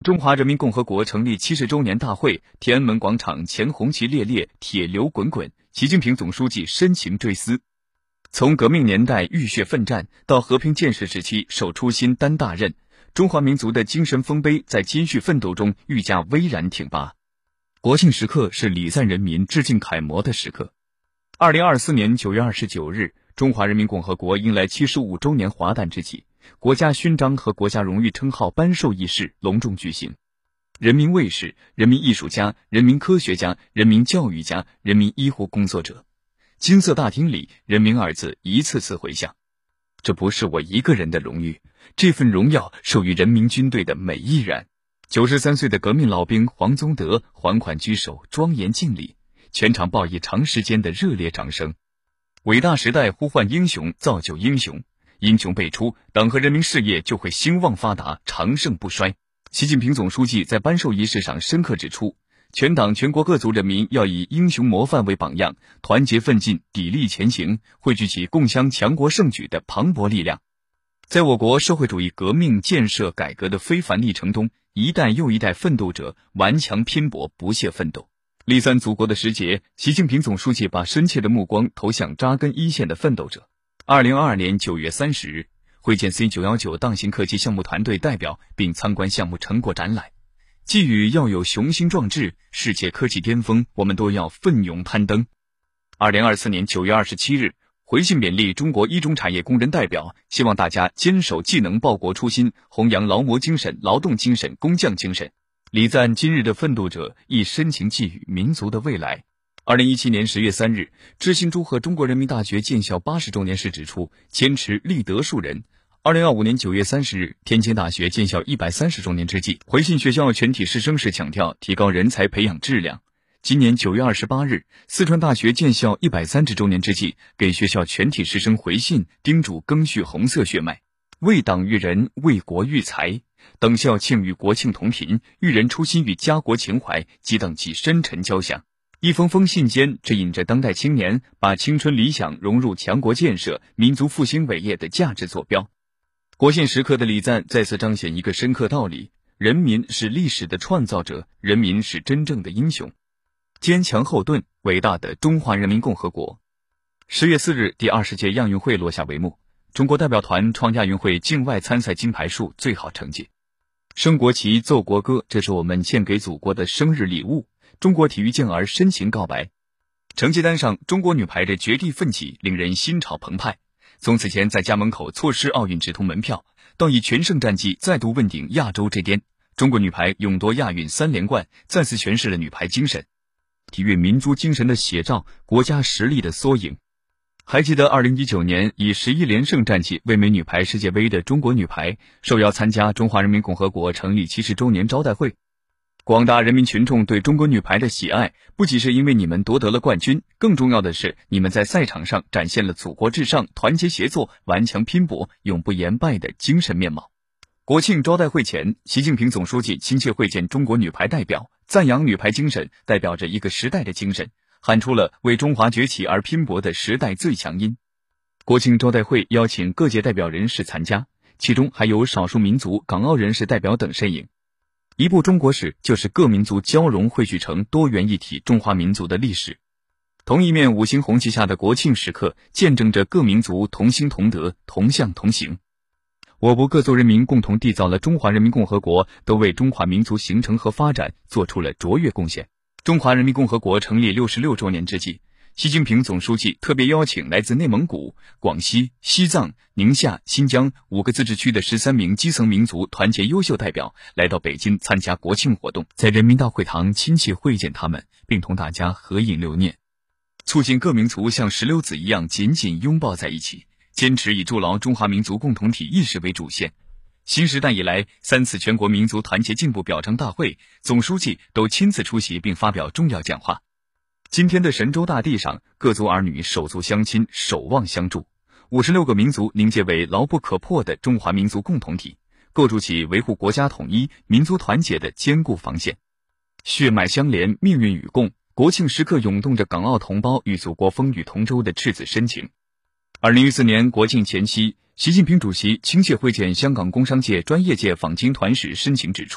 中华人民共和国成立70周年大会，天安门广场前红旗猎猎，铁流滚滚，习近平总书记深情追思。从革命年代浴血奋战到和平建设时期守初心担大任，中华民族的精神丰碑在艰巨奋斗中愈加巍然挺拔。国庆时刻是礼赞人民、致敬楷模的时刻。2024年9月29日，中华人民共和国迎来75周年华诞之际，国家勋章和国家荣誉称号颁授仪式隆重举行。人民卫士、人民艺术家、人民科学家、人民教育家、人民医护工作者，金色大厅里，人民二字一次次回响。这不是我一个人的荣誉，这份荣耀授予人民军队的每一人。93岁的革命老兵黄宗德缓缓居首，庄严敬礼，全场报以长时间的热烈掌声。伟大时代呼唤英雄，造就英雄，英雄辈出，党和人民事业就会兴旺发达，长盛不衰。习近平总书记在颁授仪式上深刻指出，全党全国各族人民要以英雄模范为榜样，团结奋进，砥砺前行，汇聚起共襄强国盛举的磅礴力量。在我国社会主义革命建设改革的非凡历程中，一代又一代奋斗者顽强拼搏，不懈奋斗。立三祖国的时节，习近平总书记把深切的目光投向扎根一线的奋斗者。2022年9月30日，会见 C919 当行科技项目团队代表并参观项目成果展览。寄语要有雄心壮志，世界科技巅峰我们都要奋勇攀登。2024年9月27日，回信勉励中国一中产业工人代表，希望大家坚守技能报国初心，弘扬劳模精神、劳动精神、工匠精神，礼赞今日的奋斗者，亦深情寄予民族的未来。2017年10月3日，致信祝贺中国人民大学建校80周年时指出，坚持立德树人。2025年9月30日，天津大学建校130周年之际，回信学校全体师生时强调提高人才培养质量。今年9月28日，四川大学建校130周年之际，给学校全体师生回信，叮嘱赓续红色血脉，为党育人，为国育才。等校庆与国庆同频，育人初心与家国情怀，即等其深沉交响。一封封信间指引着当代青年把青春理想融入强国建设、民族复兴伟业的价值坐标。国庆时刻的礼赞再次彰显一个深刻道理：人民是历史的创造者，人民是真正的英雄。坚强后盾，伟大的中华人民共和国。10月4日，第20届亚运会落下帷幕，中国代表团创亚运会境外参赛金牌数最好成绩。升国旗、奏国歌，这是我们献给祖国的生日礼物。中国体育健儿深情告白。成绩单上，中国女排的绝地奋起令人心潮澎湃。从此前在家门口错失奥运直通门票，到以全胜战绩再度问鼎亚洲之巅，中国女排勇夺亚运3连冠，再次诠释了女排精神。体育民族精神的写照，国家实力的缩影。还记得2019年以11连胜战绩卫冕女排世界杯的中国女排，受邀参加中华人民共和国成立70周年招待会。广大人民群众对中国女排的喜爱，不仅是因为你们夺得了冠军，更重要的是你们在赛场上展现了祖国至上、团结协作、顽强拼搏、永不言败的精神面貌。国庆招待会前，习近平总书记亲切会见中国女排代表，赞扬女排精神代表着一个时代的精神，喊出了为中华崛起而拼搏的时代最强音。国庆招待会邀请各界代表人士参加，其中还有少数民族、港澳人士代表等身影。一部中国史，就是各民族交融汇聚成多元一体中华民族的历史。同一面五星红旗下的国庆时刻，见证着各民族同心同德、同向同行。我国各族人民共同缔造了中华人民共和国，都为中华民族形成和发展做出了卓越贡献。中华人民共和国成立66周年之际，习近平总书记特别邀请来自内蒙古、广西、西藏、宁夏、新疆5个自治区的13名基层民族团结优秀代表来到北京参加国庆活动，在人民大会堂亲切会见他们，并同大家合影留念，促进各民族像石榴籽一样紧紧拥抱在一起，坚持以筑牢中华民族共同体意识为主线。新时代以来3次全国民族团结进步表彰大会，总书记都亲自出席并发表重要讲话。今天的神州大地上，各族儿女手足相亲，守望相助，56个民族凝结为牢不可破的中华民族共同体，构筑起维护国家统一、民族团结的坚固防线。血脉相连，命运与共，国庆时刻涌动着港澳同胞与祖国风雨同舟的赤子深情。2014年国庆前夕，习近平主席亲切会见香港工商界、专业界访京团时深情指出，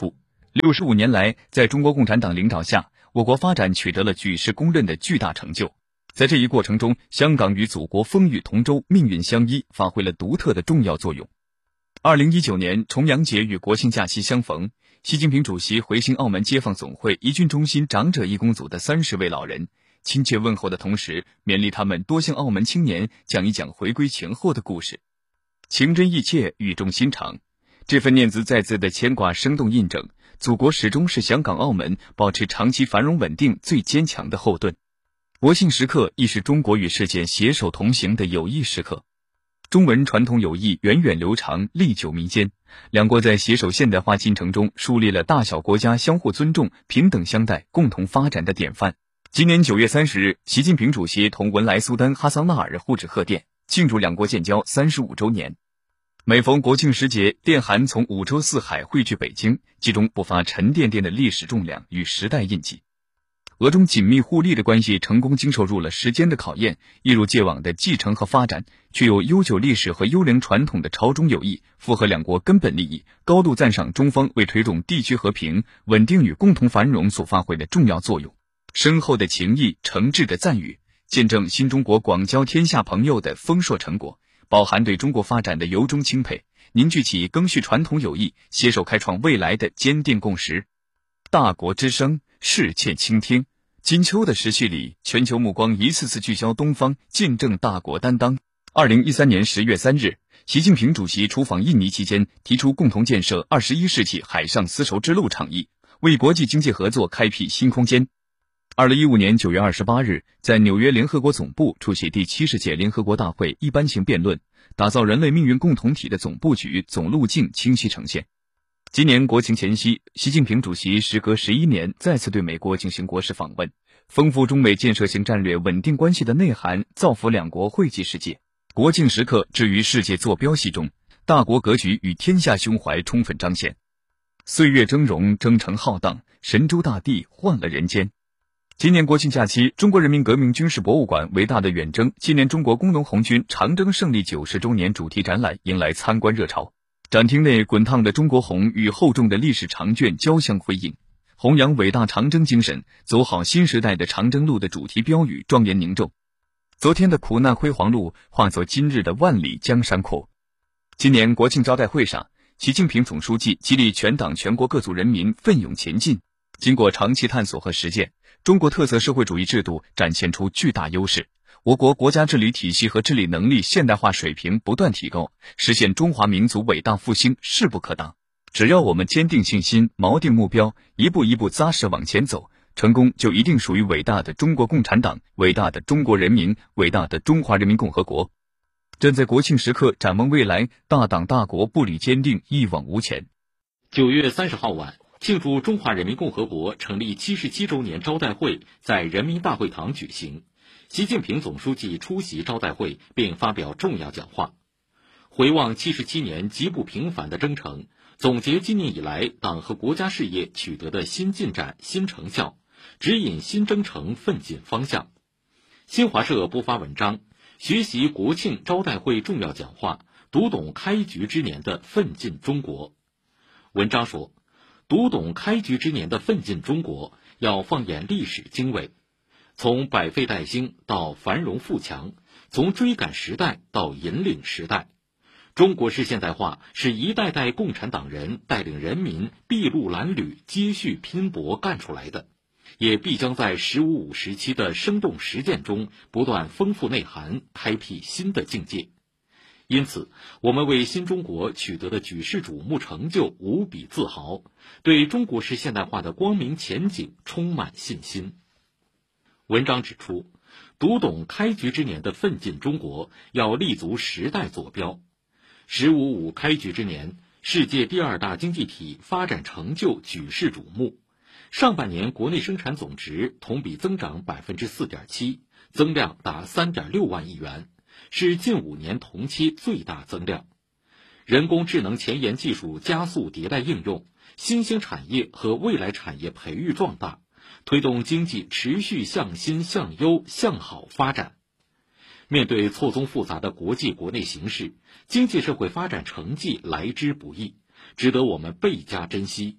65年来，在中国共产党领导下，我国发展取得了举世公认的巨大成就。在这一过程中，香港与祖国风雨同舟、命运相依，发挥了独特的重要作用。2019年重阳节与国庆假期相逢，习近平主席回信澳门街坊总会怡君中心长者义工组的30位老人，亲切问候的同时，勉励他们多向澳门青年讲一讲回归前后的故事。情真意切，语重心长。这份念兹在兹的牵挂生动印证，祖国始终是香港澳门保持长期繁荣稳定最坚强的后盾。国庆时刻亦是中国与世界携手同行的友谊时刻。中文传统友谊源远流长，历久弥坚，两国在携手现代化进程中树立了大小国家相互尊重、平等相待、共同发展的典范。今年9月30日，习近平主席同文莱苏丹哈桑纳尔互致贺电，庆祝两国建交35周年。每逢国庆时节，电函从5洲4海汇聚北京，其中不乏沉甸甸的历史重量与时代印记。俄中紧密互利的关系成功经受住了时间的考验，一如既往的继承和发展，具有悠久历史和优良传统的朝中友谊，符合两国根本利益，高度赞赏中方为推动地区和平、稳定与共同繁荣所发挥的重要作用。深厚的情谊、诚挚的赞誉，见证新中国广交天下朋友的丰硕成果，饱含对中国发展的由衷钦佩，凝聚起赓续传统友谊、携手开创未来的坚定共识。大国之声，世切倾听。金秋的时序里，全球目光一次次聚焦东方，见证大国担当。2013年10月3日，习近平主席出访印尼期间，提出共同建设21世纪海上丝绸之路倡议，为国际经济合作开辟新空间。2015年9月28日，在纽约联合国总部出席第70届联合国大会一般性辩论，打造人类命运共同体的总布局、总路径清晰呈现。今年国庆前夕，习近平主席时隔11年再次对美国进行国事访问，丰富中美建设性战略稳定关系的内涵，造福两国惠及世界。国庆时刻置于世界坐标系中，大国格局与天下胸怀充分彰显。岁月峥嵘，征程浩荡，神州大地换了人间。今年国庆假期，中国人民革命军事博物馆伟大的远征纪念中国工农红军长征胜利90周年主题展览迎来参观热潮。展厅内滚烫的中国红与厚重的历史长卷交相辉映，弘扬伟大长征精神，走好新时代的长征路的主题标语庄严凝重。昨天的苦难辉煌路化作今日的万里江山阔。今年国庆招待会上，习近平总书记激励全党全国各族人民奋勇前进。经过长期探索和实践，中国特色社会主义制度展现出巨大优势，我国国家治理体系和治理能力现代化水平不断提高，实现中华民族伟大复兴势不可挡。只要我们坚定信心、锚定目标，一步一步扎实往前走，成功就一定属于伟大的中国共产党、伟大的中国人民、伟大的中华人民共和国。站在国庆时刻展望未来，大党大国步履坚定，一往无前。 9月30号晚，庆祝中华人民共和国成立77周年招待会在人民大会堂举行。习近平总书记出席招待会并发表重要讲话，回望77年极不平凡的征程，总结今年以来党和国家事业取得的新进展、新成效，指引新征程奋进方向。新华社播发文章，学习国庆招待会重要讲话，读懂开局之年的奋进中国。文章说，读懂开局之年的奋进中国，要放眼历史经纬，从百废待兴到繁荣富强，从追赶时代到引领时代。中国式现代化是一代代共产党人带领人民筚路蓝缕、接续拼搏干出来的，也必将在“15·5”时期的生动实践中不断丰富内涵，开辟新的境界。因此，我们为新中国取得的举世瞩目成就无比自豪，对中国式现代化的光明前景充满信心。文章指出，读懂开局之年的奋进中国，要立足时代坐标。“15·5”开局之年，世界第2大经济体发展成就举世瞩目。上半年国内生产总值同比增长 4.7%， 增量达 3.6 万亿元，是近5年同期最大增量。人工智能前沿技术加速迭代应用，新兴产业和未来产业培育壮大，推动经济持续向新、向优、向好发展。面对错综复杂的国际国内形势，经济社会发展成绩来之不易，值得我们倍加珍惜。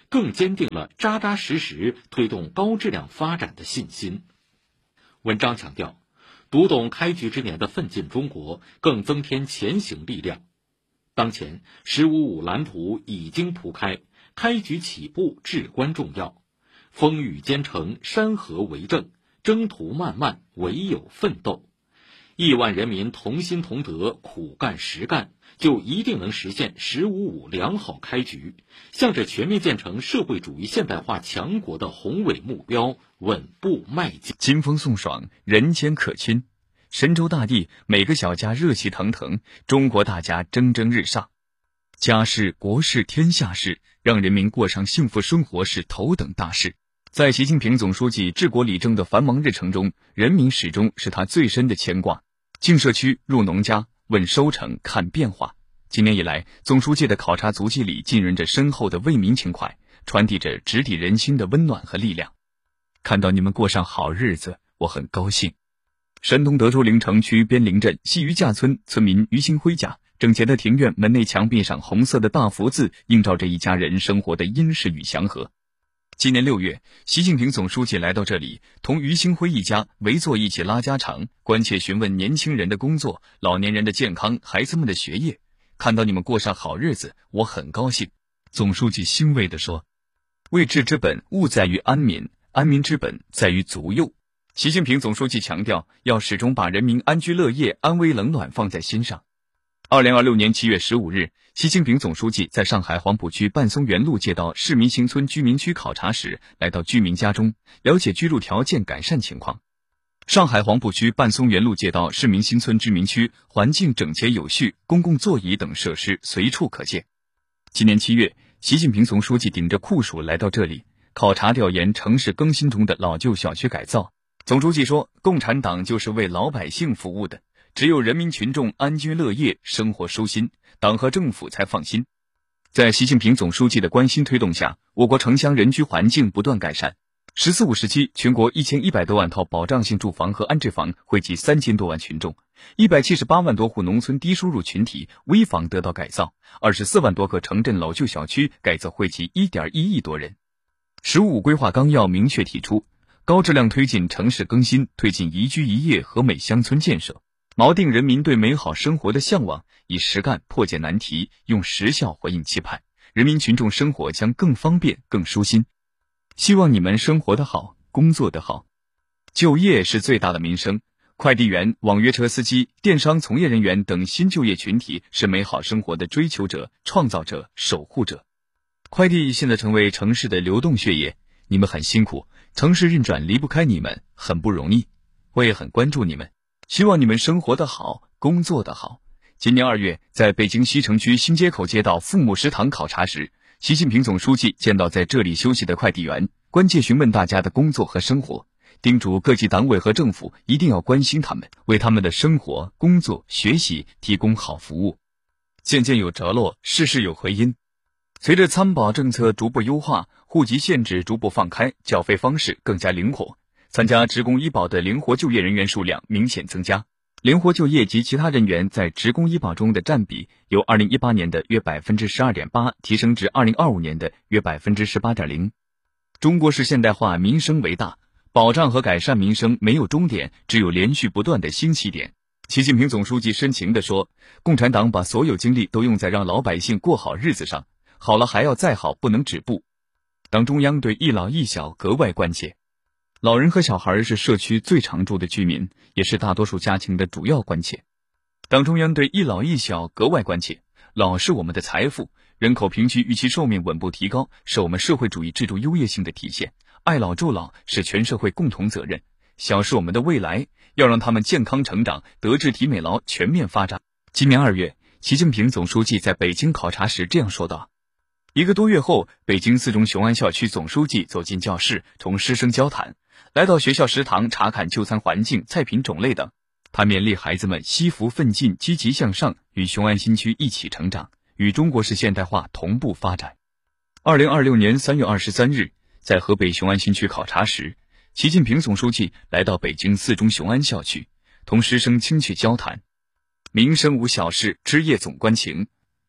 更坚定了扎扎实实推动高质量发展的信心。文章强调，读懂开局之年的奋进中国，更增添前行力量。当前“十五五”蓝图已经铺开，开局起步至关重要。风雨兼程，山河为证，征途漫漫，唯有奋斗。亿万人民同心同德，苦干实干，就一定能实现“十五五”良好开局，向着全面建成社会主义现代化强国的宏伟目标稳步迈进。 金风送爽，人间可亲。神州大地，每个小家热气腾腾，中国大家蒸蒸日上。家事、国事、天下事，让人民过上幸福生活是头等大事。在习近平总书记治国理政的繁忙日程中，人民始终是他最深的牵挂。进社区，入农家，问收成，看变化。今年以来，总书记的考察足迹里浸润着深厚的为民情怀，传递着直抵人心的温暖和力量。看到你们过上好日子，我很高兴。山东德州临城区边陵镇西余架村村民于新辉家，整洁的庭院门内墙壁上红色的大福字映照着一家人生活的殷实与祥和。今年6月，习近平总书记来到这里，同于新辉一家围坐一起拉家常，关切询问年轻人的工作、老年人的健康、孩子们的学业。看到你们过上好日子，我很高兴。总书记欣慰地说，位治之本，务在于安民，安民之本，在于足幼。习近平总书记强调，要始终把人民安居乐业、安危冷暖放在心上。2026年7月15日，习近平总书记在上海黄浦区半松园路街道市民新村居民区考察时，来到居民家中，了解居住条件改善情况。上海黄浦区半松园路街道市民新村居民区环境整洁有序，公共座椅等设施随处可见。今年7月，习近平总书记顶着酷暑来到这里，考察调研城市更新中的老旧小区改造。总书记说，共产党就是为老百姓服务的，只有人民群众安居乐业，生活舒心，党和政府才放心。在习近平总书记的关心推动下，我国城乡人居环境不断改善。“14五”时期，全国1100多万套保障性住房和安置房惠及3000多万群众，178万多户农村低收入群体危房得到改造，24万多个城镇老旧小区改造惠及1.1亿多人。“15规划纲要”明确提出，高质量推进城市更新，推进宜居宜业和美乡村建设，锚定人民对美好生活的向往，以实干破解难题，用实效回应期盼，人民群众生活将更方便、更舒心。希望你们生活得好，工作得好。就业是最大的民生，快递员、网约车司机、电商从业人员等新就业群体是美好生活的追求者、创造者、守护者。快递现在成为城市的流动血液，你们很辛苦，城市运转离不开你们，很不容易。我也很关注你们，希望你们生活得好，工作得好。今年2月，在北京西城区新街口街道父母食堂考察时，习近平总书记见到在这里休息的快递员，关切询问大家的工作和生活，叮嘱各级党委和政府一定要关心他们，为他们的生活、工作、学习提供好服务。渐渐有着落，事事有回音。随着参保政策逐步优化，户籍限制逐步放开，缴费方式更加灵活，参加职工医保的灵活就业人员数量明显增加。灵活就业及其他人员在职工医保中的占比由2018年的约 12.8% 提升至2025年的约 18.0%。中国式现代化民生为大，保障和改善民生没有终点，只有连续不断的新起点。习近平总书记深情地说，共产党把所有精力都用在让老百姓过好日子上，好了还要再好，不能止步。党中央对一老一小格外关切。老人和小孩是社区最常住的居民，也是大多数家庭的主要关切。党中央对一老一小格外关切，老是我们的财富，人口平均预期寿命稳步提高，是我们社会主义制度优越性的体现。爱老助老是全社会共同责任，小是我们的未来，要让他们健康成长，德智体美劳全面发展。今年2月，习近平总书记在北京考察时这样说道：1个多月后，北京4中雄安校区总书记走进教室，同师生交谈，来到学校食堂查看就餐环境、菜品种类等。他勉励孩子们惜福奋进、积极向上，与雄安新区一起成长，与中国式现代化同步发展。2026年3月23日，在河北雄安新区考察时，习近平总书记来到北京4中雄安校区，同师生亲切交谈。民生无小事，枝叶总关情。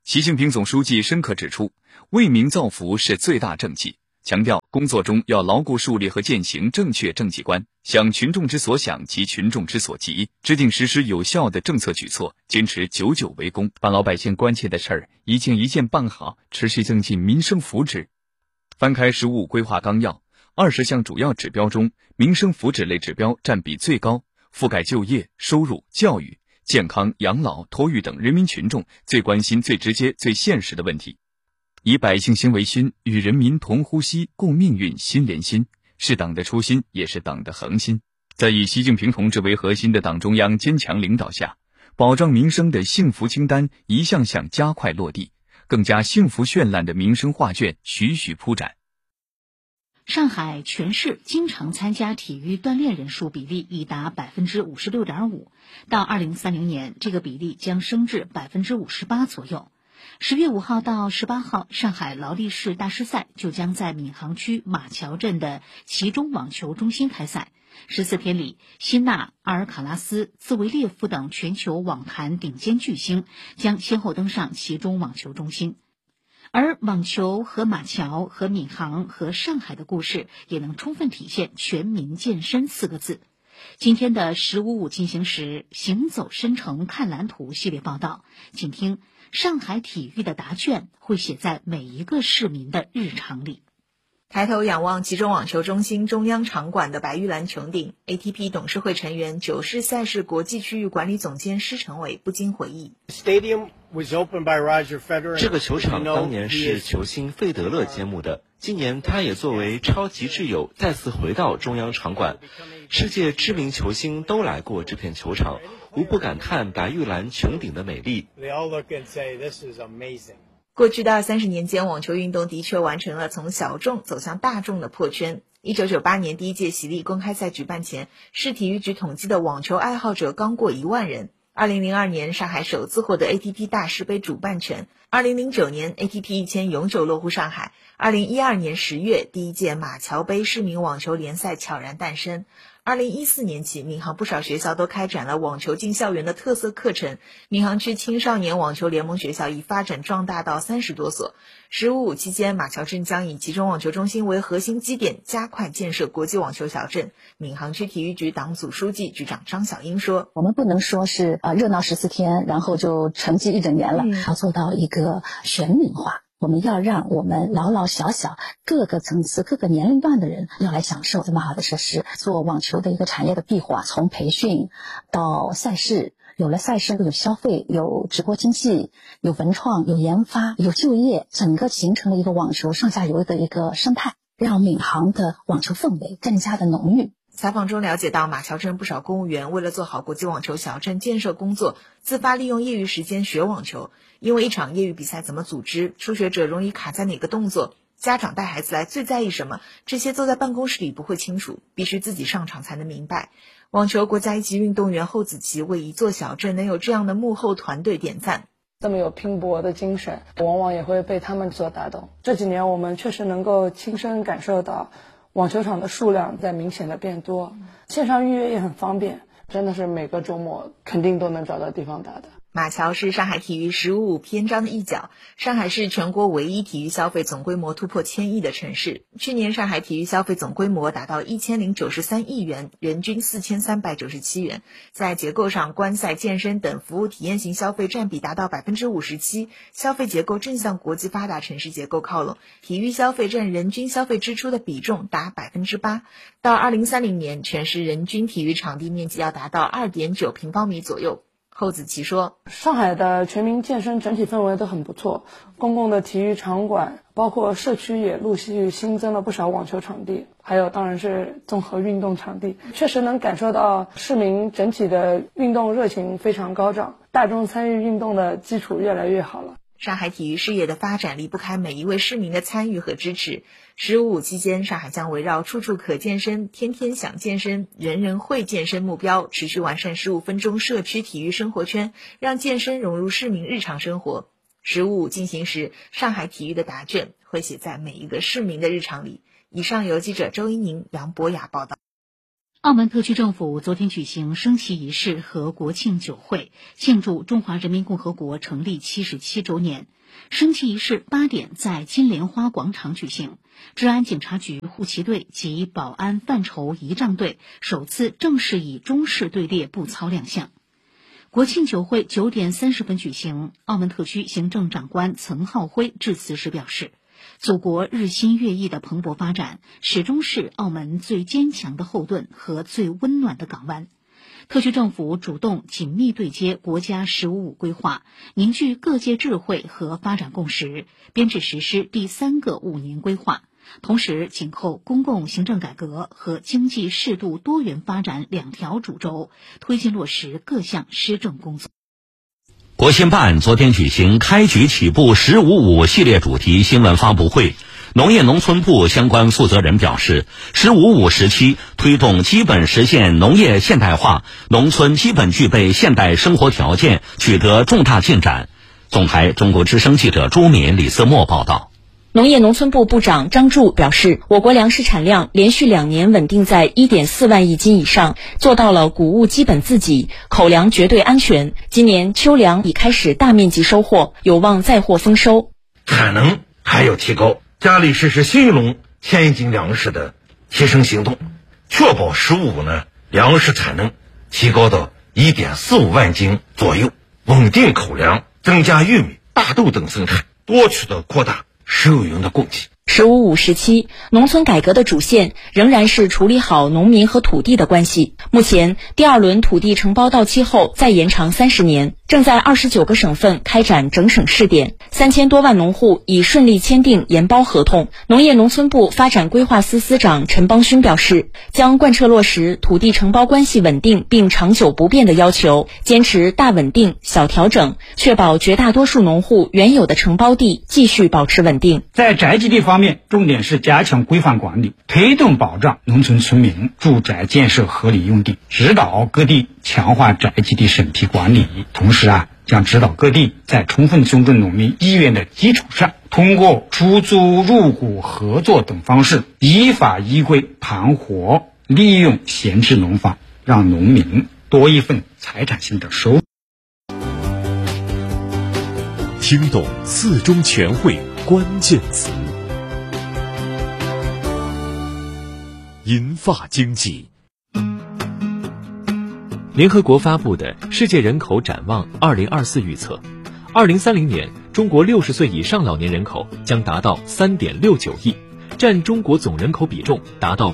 习近平总书记深刻指出，为民造福是最大政绩，强调工作中要牢固树立和践行正确政绩观，想群众之所想及群众之所急，制定实施有效的政策举措，坚持久久为功，把老百姓关切的事儿一件一件办好，持续增进民生福祉。翻开“十五”规划纲要，20项主要指标中，民生福祉类指标占比最高，覆盖就业、收入、教育、健康、养老、托育等人民群众最关心、最直接、最现实的问题。以百姓心为心，与人民同呼吸、共命运、心连心，是党的初心，也是党的恒心。在以习近平同志为核心的党中央坚强领导下，保障民生的幸福清单一项项加快落地，更加幸福绚烂的民生画卷徐徐铺展。 上海全市经常参加体育锻炼人数比例已达 56.5%， 到2030年，这个比例将升至 58% 左右。10月5号到18号，上海劳力士大师赛就将在闵行区马桥镇的其中网球中心开赛。14天里，辛纳、阿尔卡拉斯、兹维列夫等全球网坛顶尖巨星将先后登上其中网球中心。而网球和马桥和闵行和上海的故事，也能充分体现全民健身4个字。今天的15.5进行时，行走申城看蓝图系列报道，请听上海体育的答卷会写在每一个市民的日常里。 抬头仰望其中网球中心中央场馆的白玉兰穹顶， ATP 董事会成员、九世赛事国际区域管理总监施成伟不禁回忆， 这个球场当年是球星费德勒揭幕的，今年他也作为超级挚友再次回到中央场馆，世界知名球星都来过这片球场，无不感叹白玉兰穹顶的美丽。 过去的30年间，网球运动的确完成了从小众走向大众的破圈。1998年第一届喜力公开赛举办前，市体育局统计的网球爱好者刚过1万人。2002年，上海首次获得 ATP 大师杯主办权。2009年 ，ATP 1000永久落户上海。2012年10月，第一届马桥杯市民网球联赛悄然诞生。2014年起，闵行不少学校都开展了网球进校园的特色课程。闵行区青少年网球联盟学校已发展壮大到30多所。15.5期间，马桥镇将以其中网球中心为核心基点，加快建设国际网球小镇。闵行区体育局党组书记、局长张小英说：“ 我们不能说是热闹14天，然后就沉寂一整年了，要做到一个全民化。”我们要让我们老老小小各个层次各个年龄段的人要来享受这么好的设施，做网球的一个产业的闭环，从培训到赛事，有了赛事有消费，有直播经济，有文创，有研发，有就业，整个形成了一个网球上下游的一个生态，让闵行的网球氛围更加的浓郁。 采访中了解到，马桥镇不少公务员为了做好国际网球小镇建设工作，自发利用业余时间学网球。因为一场业余比赛怎么组织，初学者容易卡在哪个动作，家长带孩子来最在意什么，这些坐在办公室里不会清楚，必须自己上场才能明白。网球国家一级运动员侯子琪为一座小镇能有这样的幕后团队点赞。 这么有拼搏的精神，往往也会被他们所打动。这几年我们确实能够亲身感受到网球场的数量在明显的变多，线上预约也很方便，真的是每个周末肯定都能找到地方打的。 马桥是上海体育15.5篇章的一角，上海是全国唯一体育消费总规模突破1000亿的城市。去年上海体育消费总规模达到1093亿元，人均4397元。在结构上，观赛、健身等服务体验型消费占比达到 57%， 消费结构正向国际发达城市结构靠拢，体育消费占人均消费支出的比重达 8%。到2030年，全市人均体育场地面积要达到 2.9平方米左右。侯子琪说， 上海的全民健身整体氛围都很不错，公共的体育场馆包括社区也陆续新增了不少网球场地，还有当然是综合运动场地，确实能感受到市民整体的运动热情非常高涨，大众参与运动的基础越来越好了。 上海体育事业的发展离不开每一位市民的参与和支持。15.5期间，上海将围绕处处可健身、天天想健身、人人会健身目标，持续完善15分钟社区体育生活圈，让健身融入市民日常生活。15.5进行时，上海体育的答卷会写在每一个市民的日常里。以上由记者周一宁、杨博雅报道。 澳门特区政府昨天举行升旗仪式和国庆酒会，庆祝中华人民共和国成立77周年。 升旗仪式8点在金莲花广场举行，治安警察局护旗队及保安范畴仪仗队首次正式以中式队列步操亮相。国庆酒会9点30分举行，澳门特区行政长官岑浩辉致辞时表示，祖国日新月异的蓬勃发展始终是澳门最坚强的后盾和最温暖的港湾。特区政府主动紧密对接国家“15+5”规划，凝聚各界智慧和发展共识，编制实施第3个5年规划，同时紧扣公共行政改革和经济适度多元发展2条主轴，推进落实各项施政工作。 国新办昨天举行开局起步“15+5”系列主题新闻发布会。农业农村部相关负责人表示，“15+5”时期推动基本实现农业现代化，农村基本具备现代生活条件，取得重大进展。总台中国之声记者朱敏、李思墨报道。 农业农村部部长张柱表示，我国粮食产量连续2年稳定在1.4万亿斤以上，做到了谷物基本自给，口粮绝对安全。今年秋粮已开始大面积收获，有望再获丰收。 产能还要提高，加力实施新一轮千亿斤粮食的提升行动，确保“15+5”粮食产能提高到1.45万斤左右，稳定口粮，增加玉米、大豆等生产，多渠道扩大食用油的供给。 “15+5”时期，农村改革的主线仍然是处理好农民和土地的关系。目前，第2轮土地承包到期后再延长30年，正在29个省份开展整省试点，3000多万农户已顺利签订研包合同。农业农村部发展规划司司长陈邦勋表示，将贯彻落实土地承包关系稳定并长久不变的要求，坚持大稳定、小调整，确保绝大多数农户原有的承包地继续保持稳定。 在宅基地方面，重点是加强规范管理，推动保障农村村民住宅建设合理用地，指导各地强化宅基地审批管理。同时将指导各地在充分尊重农民意愿的基础上，通过出租、入股、合作等方式，依法依规盘活利用闲置农房，让农民多一份财产性的收入。 听懂4中全会关键词。银发经济。 联合国发布的《世界人口展望2024》预测，2030年中国60岁以上老年人口将达到3.69亿，占中国总人口比重达到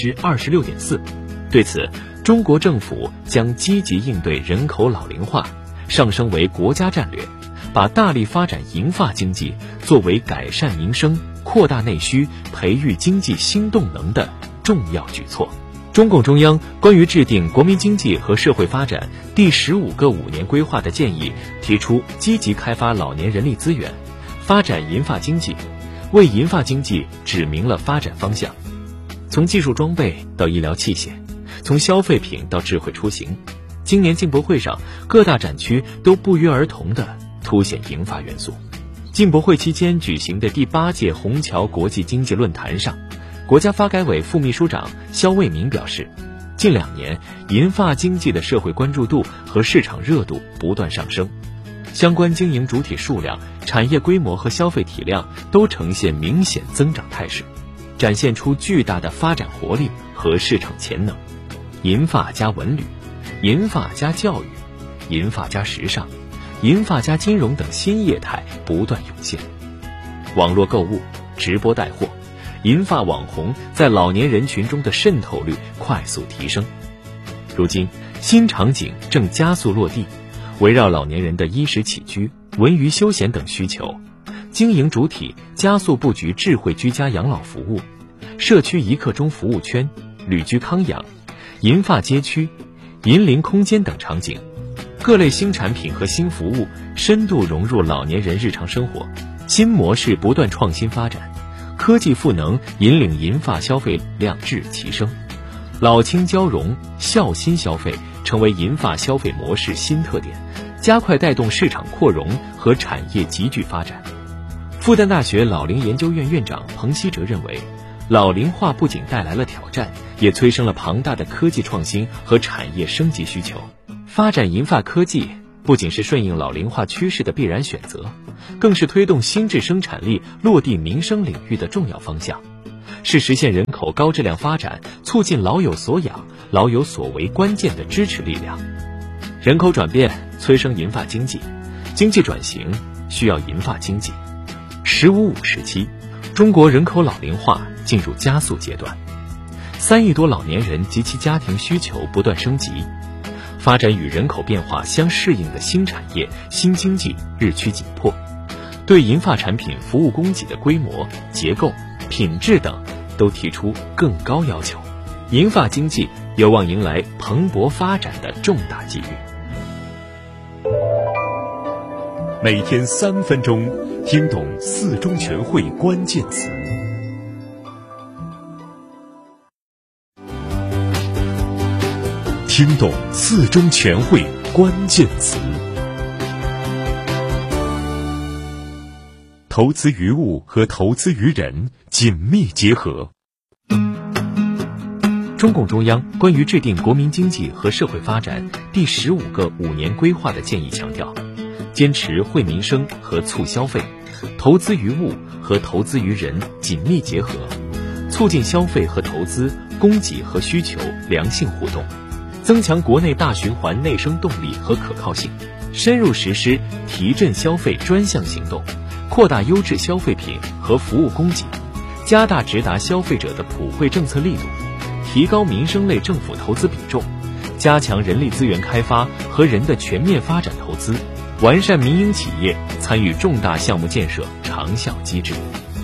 26.4%。对此，中国政府将积极应对人口老龄化，上升为国家战略，把大力发展银发经济作为改善民生、扩大内需、培育经济新动能的重要举措。中共中央关于制定国民经济和社会发展第15个5年规划的建议提出，积极开发老年人力资源，发展银发经济，为银发经济指明了发展方向。从技术装备到医疗器械，从消费品到智慧出行，今年进博会上各大展区都不约而同地凸显银发元素。进博会期间举行的第8届虹桥国际经济论坛上，国家发改委副秘书长肖卫民表示，近2年银发经济的社会关注度和市场热度不断上升，相关经营主体数量、产业规模和消费体量都呈现明显增长态势，展现出巨大的发展活力和市场潜能。银发加文旅、银发加教育、银发加时尚、银发加金融等新业态不断涌现。网络购物、直播带货、银发网红在老年人群中的渗透率快速提升。如今，新场景正加速落地，围绕老年人的衣食起居、文娱休闲等需求，经营主体加速布局智慧居家养老服务、社区一刻钟服务圈、旅居康养、银发街区、银龄空间等场景，各类新产品和新服务深度融入老年人日常生活，新模式不断创新发展，科技赋能引领银发消费量质齐升，老青交融、孝心消费成为银发消费模式新特点，加快带动市场扩容和产业集聚发展。复旦大学老龄研究院院长彭希哲认为，老龄化不仅带来了挑战，也催生了庞大的科技创新和产业升级需求。发展银发科技不仅是顺应老龄化趋势的必然选择，更是推动新质生产力落地民生领域的重要方向，是实现人口高质量发展、促进老有所养、老有所为关键的支持力量。人口转变催生银发经济，经济转型需要银发经济。“15+5”时期，中国人口老龄化进入加速阶段，3亿多老年人及其家庭需求不断升级，发展与人口变化相适应的新产业、新经济日趋紧迫，对银发产品服务供给的规模、结构、品质等都提出更高要求，银发经济有望迎来蓬勃发展的重大机遇。 每天3分钟，听懂4中全会关键词。听懂4中全会关键词。投资于物和投资于人紧密结合。 中共中央关于制定国民经济和社会发展第15个5年规划的建议强调，坚持惠民生和促消费，投资于物和投资于人紧密结合，促进消费和投资、供给和需求良性互动，增强国内大循环内生动力和可靠性，深入实施提振消费专项行动，扩大优质消费品和服务供给，加大直达消费者的普惠政策力度，提高民生类政府投资比重，加强人力资源开发和人的全面发展投资，完善民营企业参与重大项目建设长效机制。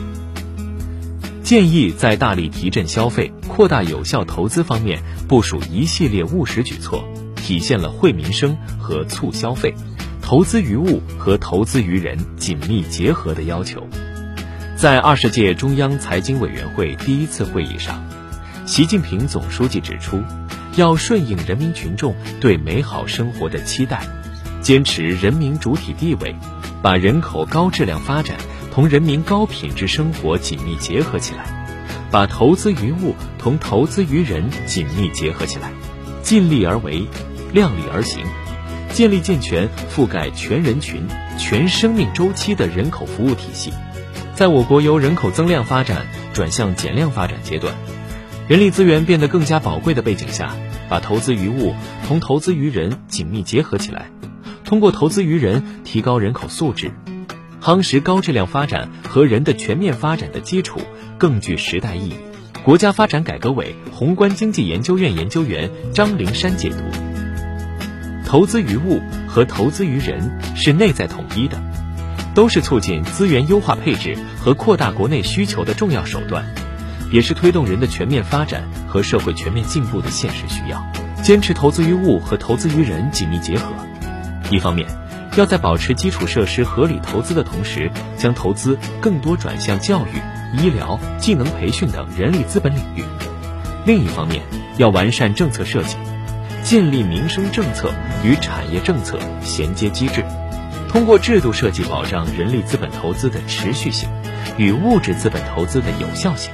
建议在大力提振消费、扩大有效投资方面部署一系列务实举措，体现了惠民生和促消费、投资于物和投资于人紧密结合的要求。在20届中央财经委员会第1次会议上，习近平总书记指出，要顺应人民群众对美好生活的期待，坚持人民主体地位，把人口高质量发展同人民高品质生活紧密结合起来，把投资于物同投资于人紧密结合起来，尽力而为，量力而行，建立健全覆盖全人群、全生命周期的人口服务体系。在我国由人口增量发展转向减量发展阶段，人力资源变得更加宝贵的背景下，把投资于物同投资于人紧密结合起来，通过投资于人提高人口素质，夯实高质量发展和人的全面发展的基础，更具时代意义。国家发展改革委宏观经济研究院研究员张灵山解读，投资于物和投资于人是内在统一的，都是促进资源优化配置和扩大国内需求的重要手段，也是推动人的全面发展和社会全面进步的现实需要。坚持投资于物和投资于人紧密结合，一方面要在保持基础设施合理投资的同时，将投资更多转向教育、医疗、技能培训等人力资本领域；另一方面要完善政策设计，建立民生政策与产业政策衔接机制，通过制度设计保障人力资本投资的持续性与物质资本投资的有效性。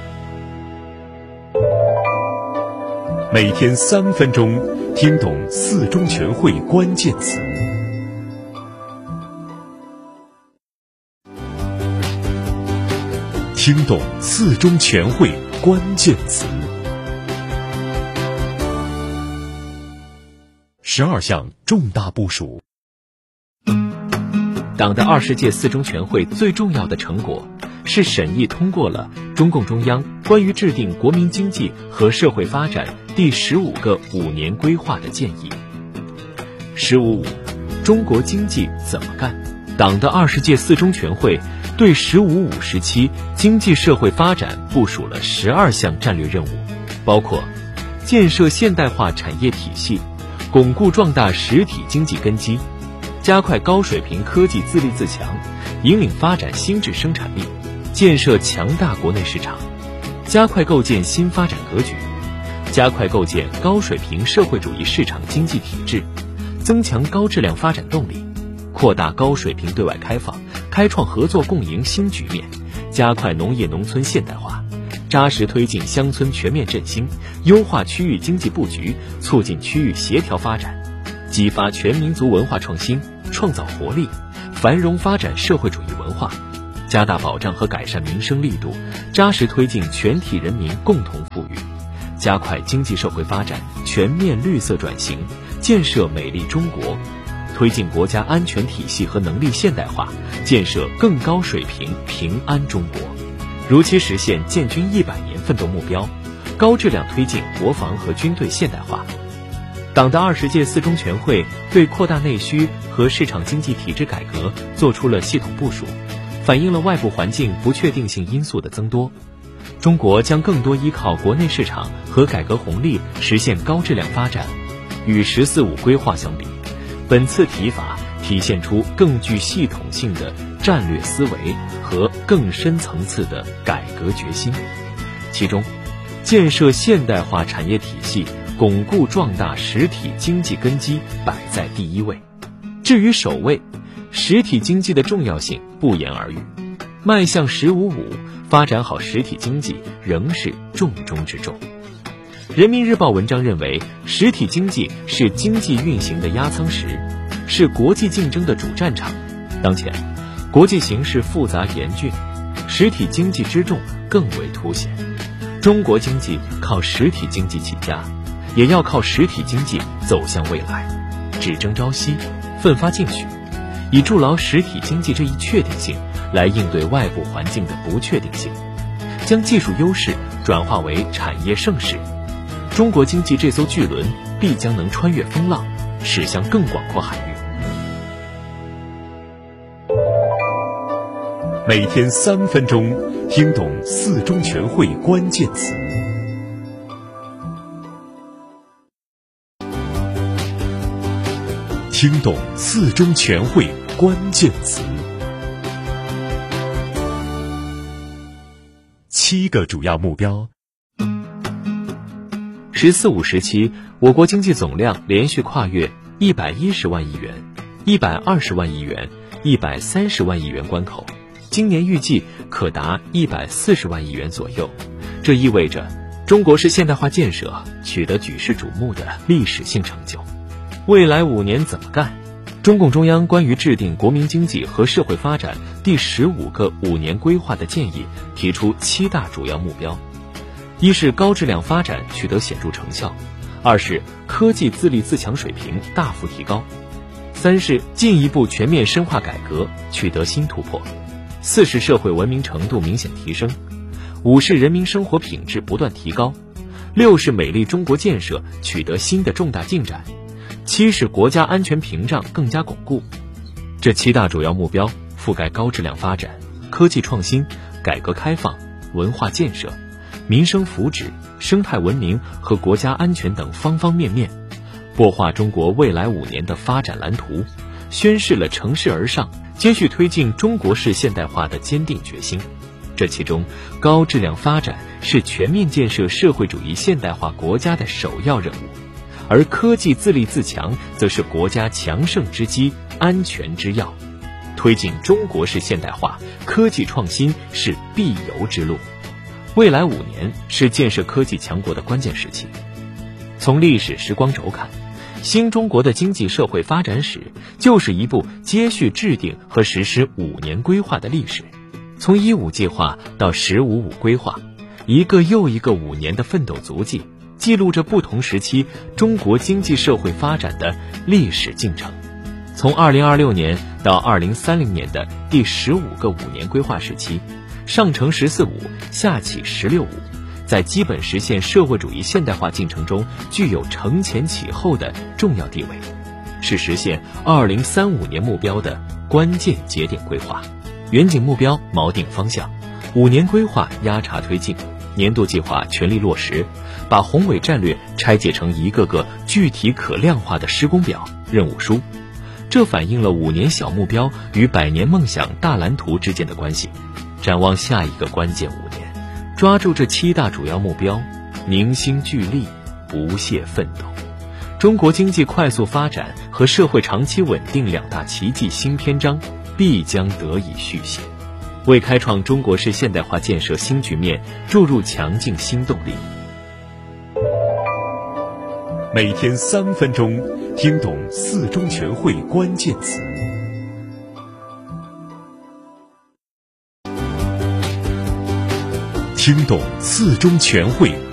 每天3分钟，听懂4中全会关键词。听懂4中全会关键词。12项重大部署。 党的20届4中全会最重要的成果是审议通过了中共中央关于制定国民经济和社会发展第15个5年规划的建议。15.5，中国经济怎么干？党的20届4中全会对15.5时期经济社会发展部署了12项战略任务，包括建设现代化产业体系，巩固壮大实体经济根基，加快高水平科技自立自强，引领发展新质生产力，建设强大国内市场，加快构建新发展格局，加快构建高水平社会主义市场经济体制，增强高质量发展动力，扩大高水平对外开放，开创合作共赢新局面，加快农业农村现代化，扎实推进乡村全面振兴，优化区域经济布局，促进区域协调发展，激发全民族文化创新， 创造活力，繁荣发展社会主义文化，加大保障和改善民生力度，扎实推进全体人民共同富裕，加快经济社会发展，全面绿色转型，建设美丽中国，推进国家安全体系和能力现代化，建设更高水平平安中国，如期实现建军100年奋斗目标，高质量推进国防和军队现代化。党的20届四中全会对扩大内需和市场经济体制改革作出了系统部署，反映了外部环境不确定性因素的增多。中国将更多依靠国内市场和改革红利实现高质量发展。与“十四五”规划相比，本次提法体现出更具系统性的战略思维和更深层次的改革决心。其中，建设现代化产业体系，巩固壮大实体经济根基摆在第一位。至于首位，实体经济的重要性不言而喻，迈向“十五五”，发展好实体经济仍是重中之重。人民日报文章认为，实体经济是经济运行的压舱石，是国际竞争的主战场。当前，国际形势复杂严峻，实体经济之重更为凸显。中国经济靠实体经济起家，也要靠实体经济走向未来，只争朝夕，奋发进取，以筑牢实体经济这一确定性，来应对外部环境的不确定性，将技术优势转化为产业盛世。中国经济这艘巨轮必将能穿越风浪，驶向更广阔海域。 每天3分钟，听懂四中全会关键词。听懂四中全会关键词。7个主要目标。 “十四五”时期，我国经济总量连续跨越110万亿元、120万亿元、130万亿元关口，今年预计可达140万亿元左右。这意味着中国式现代化建设取得举世瞩目的历史性成就。未来5年怎么干？中共中央关于制定国民经济和社会发展第15个5年规划的建议提出7大主要目标：一是高质量发展取得显著成效；2是科技自立自强水平大幅提高；3是进一步全面深化改革取得新突破；4是社会文明程度明显提升；5是人民生活品质不断提高；6是美丽中国建设取得新的重大进展；7是国家安全屏障更加巩固。这7大主要目标覆盖高质量发展、科技创新、改革开放、文化建设、民生福祉、生态文明和国家安全等方方面面，擘画中国未来5年的发展蓝图，宣示了乘势而上、接续推进中国式现代化的坚定决心。这其中，高质量发展是全面建设社会主义现代化国家的首要任务，而科技自立自强则是国家强盛之基、安全之要。推进中国式现代化，科技创新是必由之路。未来5年是建设科技强国的关键时期。从历史时光轴看，新中国的经济社会发展史就是一部接续制定和实施5年规划的历史。从15计划到15-5规划，一个又一个5年的奋斗足迹，记录着不同时期中国经济社会发展的历史进程。从2026年到2030年的第15个5年规划时期，上承14-5，下启16-5，在基本实现社会主义现代化进程中具有承前启后的重要地位，是实现2035年目标的关键节点规划。远景目标锚定方向，5年规划压茶推进，年度计划全力落实，把宏伟战略拆解成一个个具体可量化的施工表、任务书。这反映了5年小目标与100年梦想大蓝图之间的关系。展望下一个关键5年，抓住这7大主要目标，凝心聚力，不懈奋斗，中国经济快速发展和社会长期稳定2大奇迹新篇章必将得以续写，为开创中国式现代化建设新局面注入强劲新动力。 每天3分钟， 听懂四中全会关键词。听懂四中全会